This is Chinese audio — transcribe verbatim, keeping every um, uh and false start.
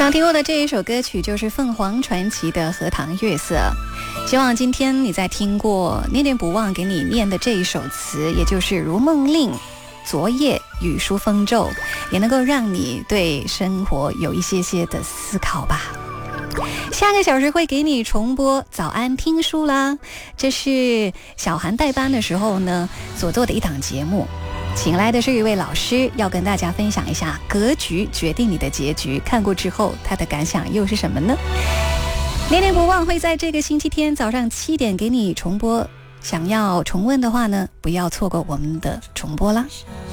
想听过的这一首歌曲就是凤凰传奇的《荷塘月色》。希望今天你在听过念念不忘给你念的这一首词，也就是如梦令昨夜雨疏风骤，也能够让你对生活有一些些的思考吧。下个小时会给你重播早安听书啦，这是小韩代班的时候呢所做的一档节目，请来的是一位老师，要跟大家分享一下格局决定你的结局，看过之后他的感想又是什么呢？念念不忘会在这个星期天早上七点给你重播，想要重温的话呢，不要错过我们的重播啦。